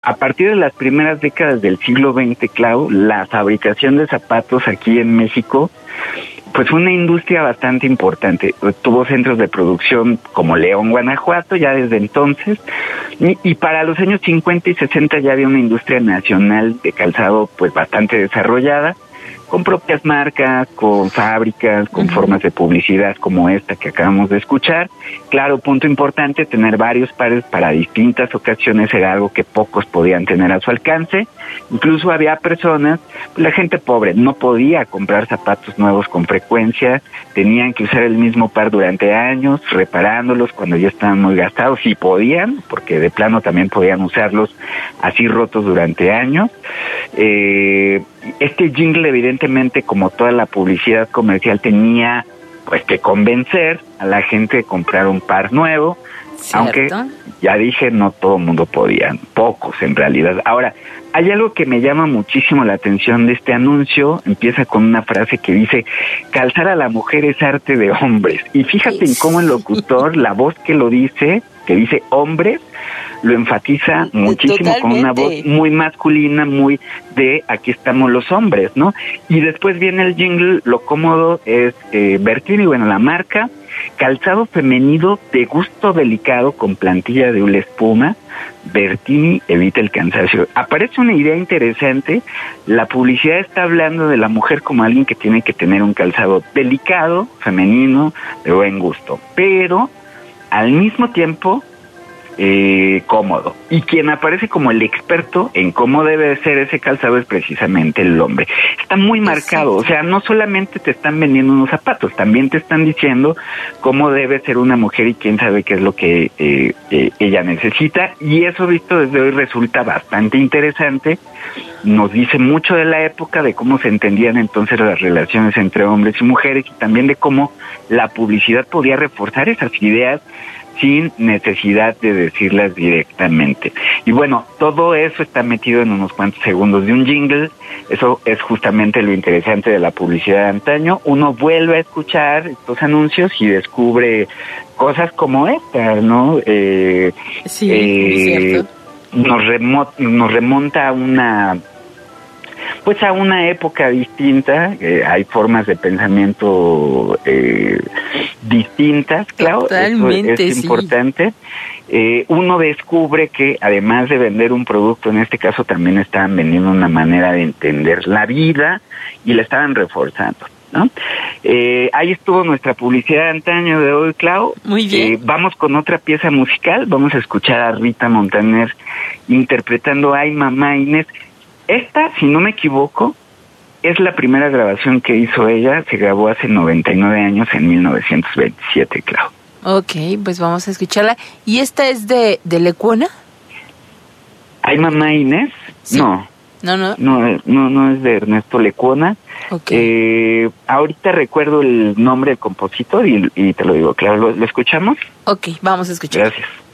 A partir de las primeras décadas del siglo XX, Clau, la fabricación de zapatos aquí en México, pues fue una industria bastante importante. Tuvo centros de producción como León, Guanajuato, ya desde entonces, y para los años 50 y 60 ya había una industria nacional de calzado pues bastante desarrollada, con propias marcas, con fábricas, con formas de publicidad como esta que acabamos de escuchar. Claro, punto importante, tener varios pares para distintas ocasiones era algo que pocos podían tener a su alcance. Incluso había personas, la gente pobre, no podía comprar zapatos nuevos con frecuencia, tenían que usar el mismo par durante años, reparándolos cuando ya estaban muy gastados, y podían, porque de plano también podían usarlos así rotos durante años. Este jingle, evidentemente, como toda la publicidad comercial, tenía pues que convencer a la gente de comprar un par nuevo. ¿Cierto? Aunque ya dije, no todo el mundo podía, pocos en realidad. Ahora, hay algo que me llama muchísimo la atención de este anuncio. Empieza con una frase que dice: calzar a la mujer es arte de hombres. Y fíjate en cómo el locutor, la voz que lo dice, que dice hombres, lo enfatiza muchísimo. Totalmente. Con una voz muy masculina, muy de aquí estamos los hombres, ¿no? Y después viene el jingle, lo cómodo es Bertini, bueno, la marca, calzado femenino de gusto delicado con plantilla de hule espuma, Bertini evita el cansancio. Aparece una idea interesante, la publicidad está hablando de la mujer como alguien que tiene que tener un calzado delicado, femenino, de buen gusto, pero al mismo tiempo cómodo. Y quien aparece como el experto en cómo debe ser ese calzado es precisamente el hombre. Está muy marcado, o sea, no solamente te están vendiendo unos zapatos, también te están diciendo cómo debe ser una mujer y quién sabe qué es lo que ella necesita, y eso visto desde hoy resulta bastante interesante. Nos dice mucho de la época, de cómo se entendían entonces las relaciones entre hombres y mujeres, y también de cómo la publicidad podía reforzar esas ideas sin necesidad de decirlas directamente. Y bueno, todo eso está metido en unos cuantos segundos de un jingle. Eso es justamente lo interesante de la publicidad de antaño. Uno vuelve a escuchar estos anuncios y descubre cosas como esta, ¿no? Cierto. Nos remonta a una época distinta. Hay formas de pensamiento distintas, claro. Totalmente, eso es importante. Uno descubre que además de vender un producto, en este caso también estaban vendiendo una manera de entender la vida y la estaban reforzando, ¿no? Ahí estuvo nuestra publicidad de antaño de hoy, Clau. Muy bien. Vamos con otra pieza musical. Vamos a escuchar a Rita Montaner interpretando Ay Mamá Inés. Esta, si no me equivoco, es la primera grabación que hizo ella. Se grabó hace 99 años, en 1927, Clau. Ok, pues vamos a escucharla. ¿Y esta es de Lecuona? ¿Ay Mamá Inés? Sí. No es de Ernesto Lecuona. Okay. Ahorita recuerdo el nombre del compositor y te lo digo, claro. ¿Lo escuchamos? Ok, vamos a escuchar. Gracias.